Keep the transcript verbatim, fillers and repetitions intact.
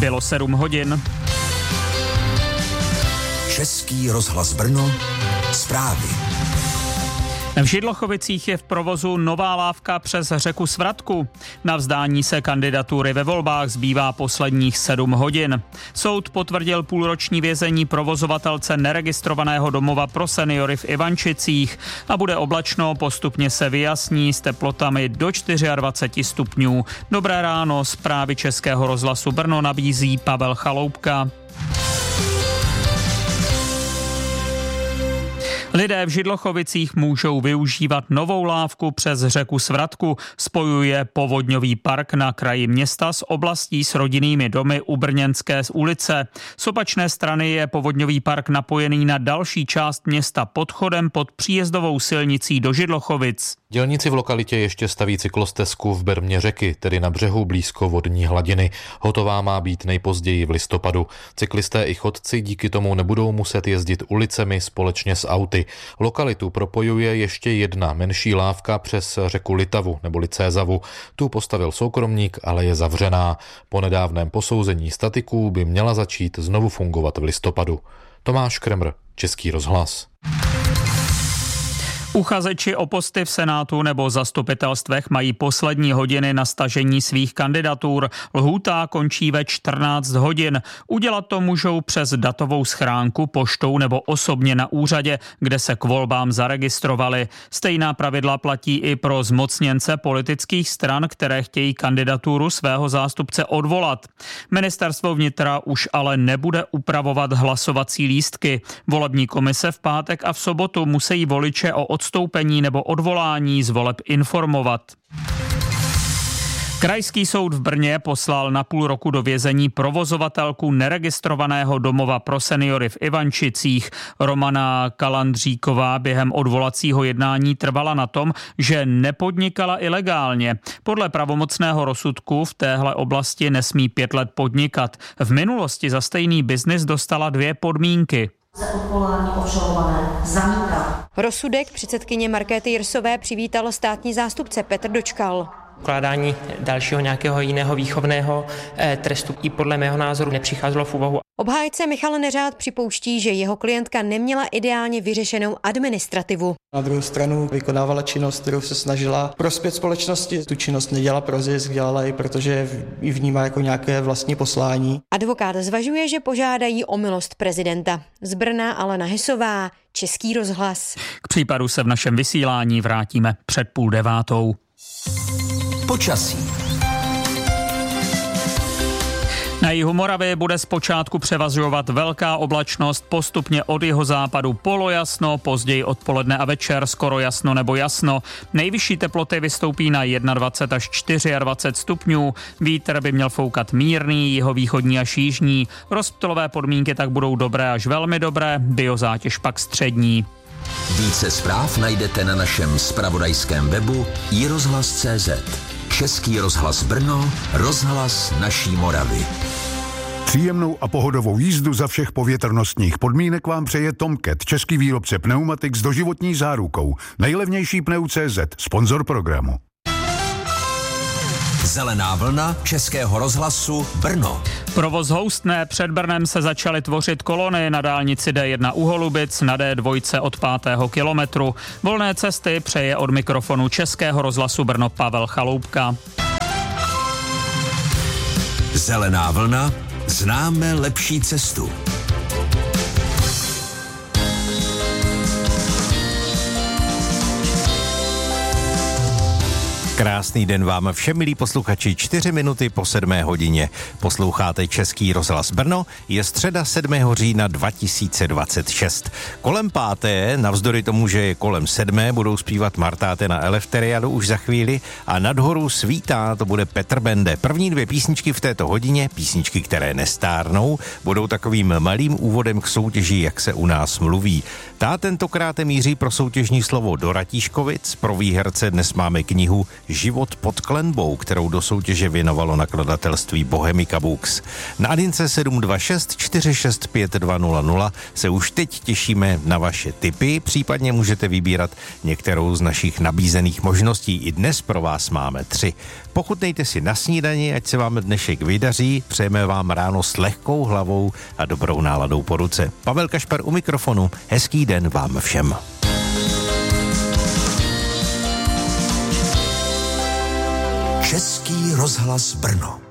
Bylo sedm hodin. Český rozhlas Brno, zprávy. V Židlochovicích je v provozu nová lávka přes řeku Svratku. Na vzdání se kandidatury ve volbách zbývá posledních sedm hodin. Soud potvrdil půlroční vězení provozovatelce neregistrovaného domova pro seniory v Ivančicích a bude oblačno, postupně se vyjasní s teplotami do dvacet čtyři stupňů. Dobré ráno, zprávy Českého rozhlasu Brno nabízí Pavel Chaloupka. Lidé v Židlochovicích můžou využívat novou lávku přes řeku Svratku. Spojuje povodňový park na kraji města s oblastí s rodinnými domy u Brněnské ulice. Z opačné strany je povodňový park napojený na další část města podchodem pod příjezdovou silnicí do Židlochovic. Dělníci v lokalitě ještě staví cyklostezku v bermě řeky, tedy na břehu blízko vodní hladiny. Hotová má být nejpozději v listopadu. Cyklisté i chodci díky tomu nebudou muset jezdit ulicemi společně s auty. Lokalitu propojuje ještě jedna menší lávka přes řeku Litavu neboli Cézavu. Tu postavil soukromník, ale je zavřená. Po nedávném posouzení statiků by měla začít znovu fungovat v listopadu. Tomáš Kremr, Český rozhlas. Uchazeči o posty v Senátu nebo zastupitelstvech mají poslední hodiny na stažení svých kandidatur. Lhůta končí ve čtrnáct hodin. Udělat to můžou přes datovou schránku, poštou nebo osobně na úřadě, kde se k volbám zaregistrovali. Stejná pravidla platí i pro zmocněnce politických stran, které chtějí kandidaturu svého zástupce odvolat. Ministerstvo vnitra už ale nebude upravovat hlasovací lístky. Volební komise v pátek a v sobotu musí voliče o odstoupení nebo odvolání z voleb informovat. Krajský soud v Brně poslal na půl roku do vězení provozovatelku neregistrovaného domova pro seniory v Ivančicích. Romana Kalandříková během odvolacího jednání trvala na tom, že nepodnikala ilegálně. Podle pravomocného rozsudku v téhle oblasti nesmí pět let podnikat. V minulosti za stejný biznis dostala dvě podmínky. Se odvolání obžalované zamítá. Rozsudek předsedkyně Markéty Jirsové přivítal státní zástupce Petr Dočkal. Ukládání dalšího nějakého jiného výchovného eh, trestu i podle mého názoru nepřicházelo v úvahu. Obhájce Michal Neřád připouští, že jeho klientka neměla ideálně vyřešenou administrativu. Na druhou stranu vykonávala činnost, kterou se snažila prospět společnosti. Tu činnost nedělala pro zisk, dělala i protože ji vnímá jako nějaké vlastní poslání. Advokát zvažuje, že požádají o milost prezidenta. Z Brna Alena Hesová, Český rozhlas. K případu se v našem vysílání vrátíme před půl devátou. Počasí. Na jihu Moravy bude zpočátku převažovat velká oblačnost, postupně od jihozápadu polojasno, později odpoledne a večer skoro jasno nebo jasno. Nejvyšší teploty vystoupí na dvacet jedna až dvacet čtyři stupňů. Vítr by měl foukat mírný, jihovýchodní až jižní. Rozptylové podmínky tak budou dobré až velmi dobré, biozátěž pak střední. Více zpráv najdete na našem zpravodajském webu i rozhlas tečka cé zet. Český rozhlas Brno, rozhlas naší Moravy. Příjemnou a pohodovou jízdu za všech povětrnostních podmínek vám přeje Tomcat, český výrobce pneumatik s doživotní zárukou. Nejlevnější pneu tečka cé zet, sponzor programu. Zelená vlna Českého rozhlasu Brno. Provoz houstne, před Brnem se začaly tvořit kolony na dálnici dé jedna u Holubic, na dé dva od pátého kilometru. Volné cesty přeje od mikrofonu Českého rozhlasu Brno Pavel Chaloupka. Zelená vlna, známe lepší cestu. Krásný den vám všem, milí posluchači, čtyři minuty po sedmé hodině. Posloucháte Český rozhlas Brno, je středa sedmého října dva tisíce dvacet šest. Kolem páté, navzdory tomu, že je kolem sedmé, budou zpívat Martáte na Eleftheriadu už za chvíli a nad horu svítá, to bude Petr Bende. První dvě písničky v této hodině, písničky, které nestárnou, budou takovým malým úvodem k soutěži, jak se u nás mluví. Ta tentokrát míří pro soutěžní slovo do Ratíškovic, pro výherce dnes máme knihu Život pod klenbou, kterou do soutěže věnovalo nakladatelství Bohemica Books. Na Adince sedm dva šest čtyři šest pět dva nula nula se už teď těšíme na vaše tipy, případně můžete vybírat některou z našich nabízených možností. I dnes pro vás máme tři. Pochutnejte si na snídani, ať se vám dnešek vydaří, přejeme vám ráno s lehkou hlavou a dobrou náladou po ruce. Pavel Kašpar u mikrofonu, hezký den vám všem. Český rozhlas Brno.